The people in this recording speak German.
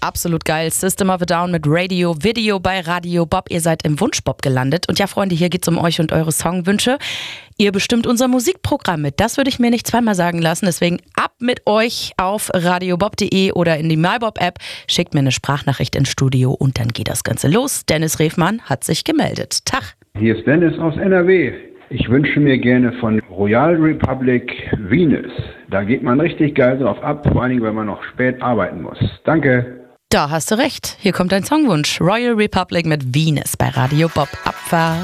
absolut geil. System of a Down mit Radio Video bei Radio Bob. Ihr seid im Wunschbob gelandet. Und ja, Freunde, hier geht's um euch und eure Songwünsche. Ihr bestimmt unser Musikprogramm mit. Das würde ich mir nicht zweimal sagen lassen. Deswegen ab mit euch auf radiobob.de oder in die MyBob-App. Schickt mir eine Sprachnachricht ins Studio und dann geht das Ganze los. Dennis Refmann hat sich gemeldet. Tag. Hier ist Dennis aus NRW. Ich wünsche mir gerne von Royal Republic Venus. Da geht man richtig geil drauf ab, vor allen Dingen, wenn man noch spät arbeiten muss. Danke. Da hast du recht. Hier kommt dein Songwunsch. Royal Republic mit Venus bei Radio Bob. Abfahrt.